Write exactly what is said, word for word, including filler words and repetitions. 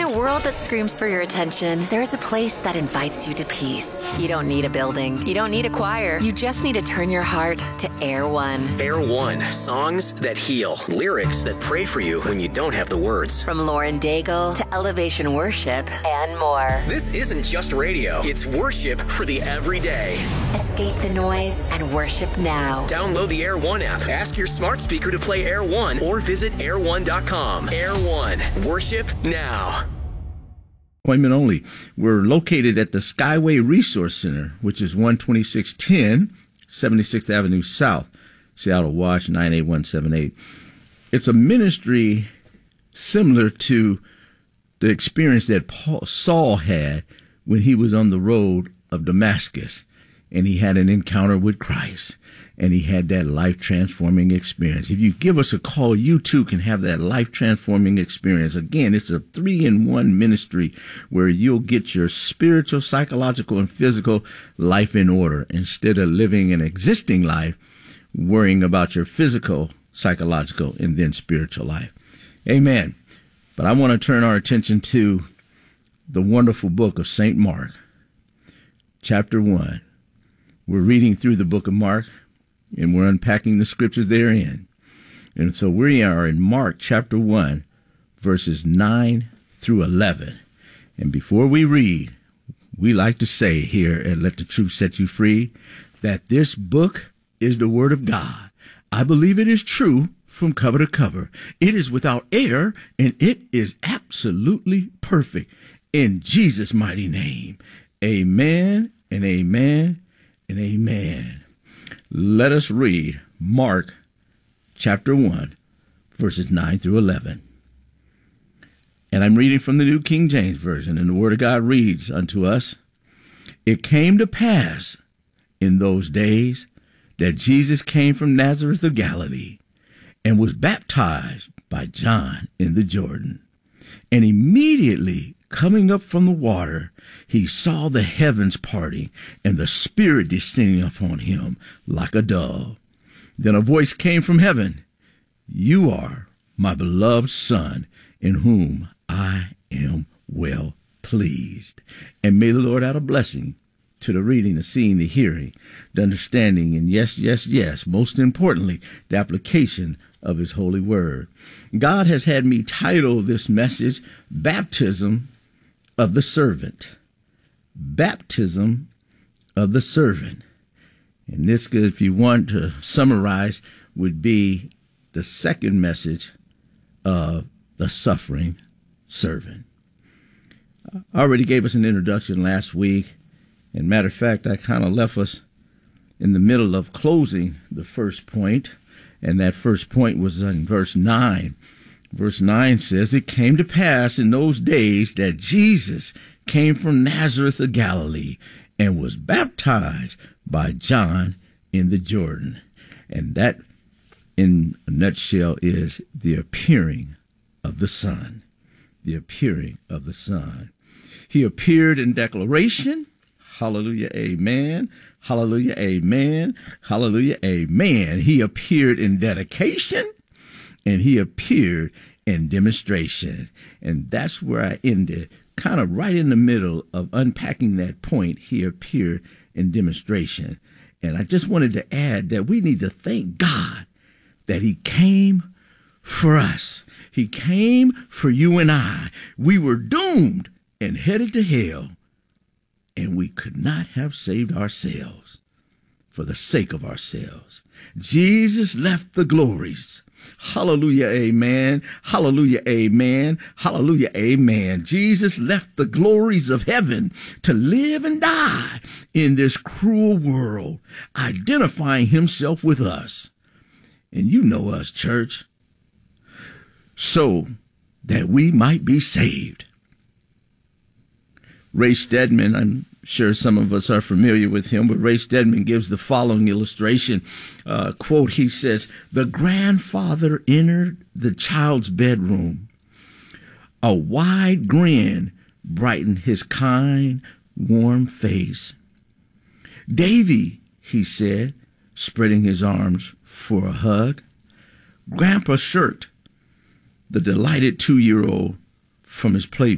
a world that screams for your attention, there's a place that invites you to peace. You don't need a building. You don't need a choir. You just need to turn your heart to Air One. Air One. Songs that heal. Lyrics that pray for you when you don't have the words. From Lauren Daigle to Elevation Worship and more. This isn't just radio. It's worship for the everyday. Escape the noise and worship now. Download the Air One app. Ask your smart speaker to play Air One or visit air one dot com. Air One. Worship now. Appointment only. We're located at the Skyway Resource Center, which is one twenty-six ten seventy-sixth Avenue South, Seattle, Wash nine eight one seven eight. It's a ministry similar to the experience that Paul, Saul had when he was on the road of Damascus, and he had an encounter with Christ, and he had that life-transforming experience. If you give us a call, you too can have that life-transforming experience. Again, it's a three-in-one ministry where you'll get your spiritual, psychological, and physical life in order instead of living an existing life, worrying about your physical, psychological, and then spiritual life. Amen. But I want to turn our attention to the wonderful book of Saint Mark, chapter one. We're reading through the book of Mark, and we're unpacking the scriptures therein. And so we are in Mark chapter one, verses nine through eleven. And before we read, we like to say here at Let the Truth Set You Free that this book is the Word of God. I believe it is true from cover to cover. It is without error, and it is absolutely perfect. In Jesus' mighty name, amen and amen and amen. Let us read Mark chapter one, verses nine through eleven. And I'm reading from the New King James Version, and the Word of God reads unto us, It came to pass in those days that Jesus came from Nazareth of Galilee and was baptized by John in the Jordan. And immediately coming up from the water, he saw the heavens parting and the Spirit descending upon him like a dove. Then a voice came from heaven, You are my beloved Son, in whom I am well pleased. And may the Lord add a blessing to the reading, the seeing, the hearing, the understanding, and yes, yes, yes, most importantly, the application of his holy word. God has had me title this message, Baptism of the Servant. Baptism of the Servant. And this, if you want to summarize, would be the second message of the suffering servant. I already gave us an introduction last week. And matter of fact, I kind of left us in the middle of closing the first point. And that first point was in verse nine. Verse nine says, It came to pass in those days that Jesus came from Nazareth of Galilee and was baptized by John in the Jordan. And that, in a nutshell, is the appearing of the Son. The appearing of the Son. He appeared in declaration. Hallelujah, amen. Hallelujah, amen. Hallelujah, amen. He appeared in dedication, and he appeared in demonstration. And that's where I ended, kind of right in the middle of unpacking that point. He appeared in demonstration. And I just wanted to add that we need to thank God that he came for us. He came for you and I. We were doomed and headed to hell, and we could not have saved ourselves for the sake of ourselves. Jesus left the glories. Hallelujah, amen. Hallelujah, amen. Hallelujah, amen. Jesus left the glories of heaven to live and die in this cruel world, identifying himself with us. And you know us, church, so that we might be saved. Ray Stedman, I'm sure some of us are familiar with him, but Ray Stedman gives the following illustration. Uh, quote, he says, The grandfather entered the child's bedroom. A wide grin brightened his kind, warm face. Davy, he said, spreading his arms for a hug. Grandpa shirked the delighted two-year-old from his play